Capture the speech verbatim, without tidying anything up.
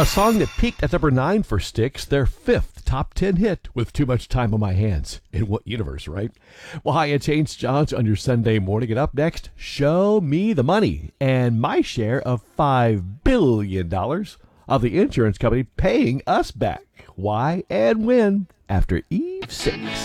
A song that peaked at number nine for Styx, their fifth top ten hit with Too Much Time on My Hands. In what universe, right? Well, hi, it's James Johns on your Sunday morning. And up next, Show Me the Money and my share of five billion dollars of the insurance company paying us back. Why and when? After Eve six.